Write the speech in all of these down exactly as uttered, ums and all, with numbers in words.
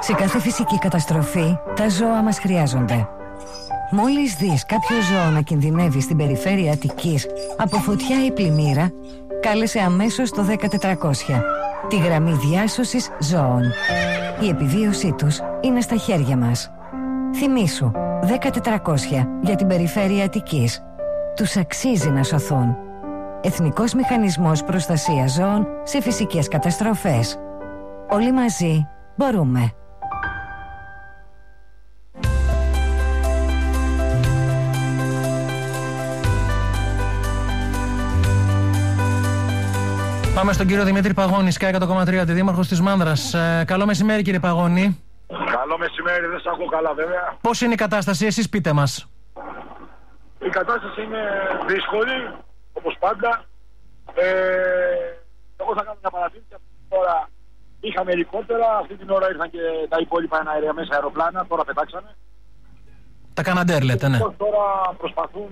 Σε κάθε φυσική καταστροφή, τα ζώα μας χρειάζονται. Μόλις δεις κάποιο ζώο να κινδυνεύει στην περιφέρεια Αττικής από φωτιά ή πλημμύρα, κάλεσε αμέσως το δέκα τετρακόσια, τη γραμμή διάσωσης ζώων. Η επιβίωσή τους είναι στα χέρια μας. Θυμήσου, δέκα τετρακόσια για την περιφέρεια Αττικής. Τους αξίζει να σωθούν. Εθνικός Μηχανισμός Προστασίας Ζώων σε φυσικές καταστροφές. Όλοι μαζί μπορούμε. Πάμε στον κύριο Δημήτρη Παγώνη, Sky εκατό κόμμα τρία, αντιδήμαρχος της Μάνδρας. Ε, καλό μεσημέρι, κύριε Παγώνη. Καλό μεσημέρι, δεν σας ακούω καλά βέβαια. Πώς είναι η κατάσταση, εσείς πείτε μας. Η κατάσταση είναι δύσκολη, όπως πάντα. Ε, εγώ θα κάνω μια παρατήρηση. Αυτή την ώρα είχαμε ελικόπτερα, αυτή την ώρα ήρθαν και τα υπόλοιπα αέρια μέσα αεροπλάνα, τώρα πετάξανε. Τα Καναντέρ λέτε, ναι. Τώρα προσπαθούν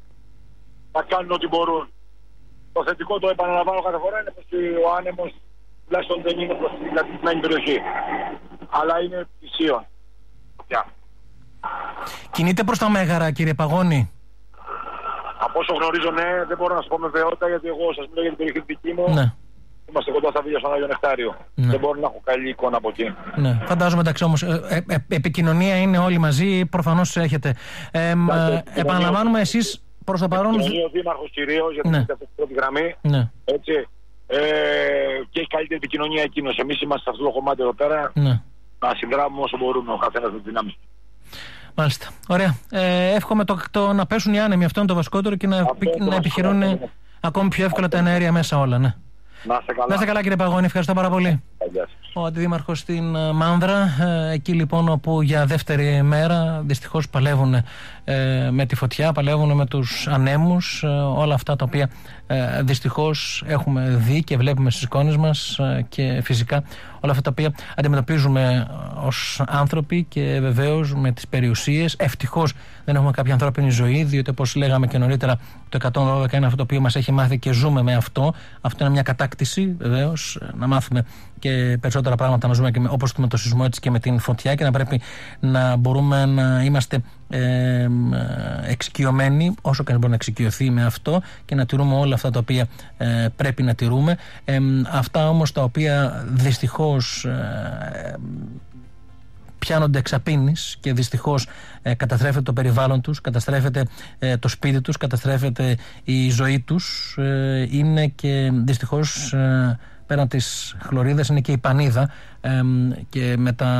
να κάνουν ό,τι μπορούν. Το θετικό, το επαναλαμβάνω κάθε φορά, είναι πως ο άνεμος τουλάχιστον δεν είναι προς την κατοικημένη περιοχή. Αλλά είναι πλησίον. Yeah. Κινείται προς τα Μέγαρα, κύριε Παγώνη. Από όσο γνωρίζω, ναι, δεν μπορώ να σας πω με βεβαιότητα, γιατί εγώ σας μιλώ για την περιοχή δική μου. Ναι. Είμαστε κοντά στα Βίλια στον Άγιο Νεκτάριο. Ναι. Δεν μπορώ να έχω καλή εικόνα από εκεί. Ναι, φαντάζομαι, εντάξει, όμως ε, ε, ε, επικοινωνία είναι όλοι μαζί, προφανώς έχετε. Ε, ε, επαναλαμβάνουμε, εσείς προς το παρόν. Είναι ο Δήμαρχος κυρίως, γιατί είναι αυτή την πρώτη γραμμή. Ναι. Έτσι. Ε, και έχει καλύτερη επικοινωνία εκείνος. Εμείς είμαστε σε αυτό το κομμάτι εδώ πέρα. Ναι. Να συνδράμουμε όσο μπορούμε, ο καθένας με τις δυνάμεις του. Μάλιστα. Ωραία. Ε, εύχομαι το, το να πέσουν οι άνεμοι, αυτό είναι το βασικότερο, και να, να επιχειρούν ναι. ακόμη πιο εύκολα τα αέρια μέσα όλα. Ναι. Να είστε καλά. Να είστε καλά, κύριε Παγώνη, ευχαριστώ πάρα πολύ. Ο αντιδήμαρχος στην Μάνδρα, εκεί λοιπόν όπου για δεύτερη μέρα δυστυχώς παλεύουν ε, με τη φωτιά, παλεύουν με τους ανέμους, ε, όλα αυτά τα οποία ε, δυστυχώς έχουμε δει και βλέπουμε στις εικόνες μας, ε, και φυσικά όλα αυτά τα οποία αντιμετωπίζουμε ως άνθρωποι, και βεβαίως με τις περιουσίες. Ευτυχώς δεν έχουμε κάποια ανθρώπινη ζωή, διότι όπως λέγαμε και νωρίτερα, το εκατόν δώδεκα είναι αυτό το οποίο μας έχει μάθει και ζούμε με αυτό. Αυτό είναι μια κατάκτηση, βεβαίως, να μάθουμε και περισσότερα πράγματα να ζούμε και με, όπως και με το σεισμό, έτσι και με την φωτιά, και να πρέπει να μπορούμε να είμαστε ε, εξοικειωμένοι όσο και να μπορεί να εξοικειωθεί με αυτό, και να τηρούμε όλα αυτά τα οποία ε, πρέπει να τηρούμε. Ε, αυτά όμως τα οποία δυστυχώς ε, πιάνονται εξαπίνης, και δυστυχώς ε, καταστρέφεται το περιβάλλον τους, καταστρέφεται ε, το σπίτι τους, καταστρέφεται η ζωή τους, ε, είναι και δυστυχώς ε, πέραν της χλωρίδας είναι και η πανίδα, ε, και με τα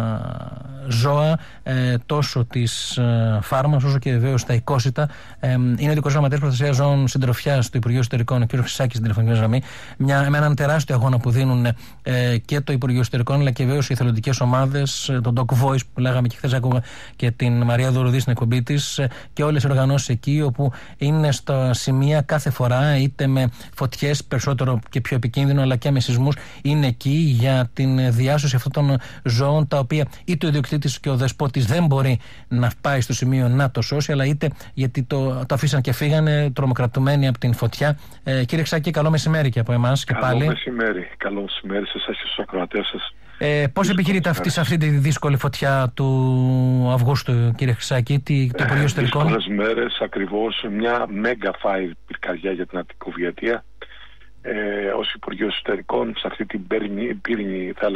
ζώα, ε, τόσο της ε, φάρμας όσο και βεβαίως τα οικόσιτα. Ε, είναι ο Ειδικός Γραμματέας Προστασίας Ζώων Συντροφιάς του Υπουργείου Εσωτερικών, ο κ. Χρυσάκης, στην τηλεφωνική γραμμή, μια, με έναν τεράστιο αγώνα που δίνουν ε, και το Υπουργείο Εσωτερικών, αλλά και βεβαίως οι εθελοντικές ομάδες, ε, τον Dog Voice που λέγαμε και χθες, άκουγα και την Μαρία Δωρουδή στην εκπομπή της, ε, και όλες οι οργανώσεις εκεί, όπου είναι στα σημεία κάθε φορά, είτε με φωτιές περισσότερο και πιο επικίνδυνο, αλλά και με σεισμούς, είναι εκεί για την διάσωση αυτών των ζώων, τα οποία είτε ο ιδιοκτήτης και ο δεσπότης δεν μπορεί να πάει στο σημείο να το σώσει, αλλά είτε γιατί το, το αφήσαν και φύγανε τρομοκρατουμένοι από την φωτιά. Ε, κύριε Χρυσάκη, καλό μεσημέρι και από εμάς και καλό πάλι. Καλό μεσημέρι. Καλό μεσημέρι σε εσάς και στους ακροατές σας. Ε, πώς επιχειρείτε αυτή, σε αυτή τη δύσκολη φωτιά του Αυγούστου, κύριε Χρυσάκη, τι, το Υπουργείο Εσωτερικών? Δύσκολες μέρες, ακριβώς, μια μέγα φάι πυρκαγιά για την Αττικοβιετία. Ε, ως Υπουργείο Εσωτερικών, σε αυτή την πύρινη, πύρινη θα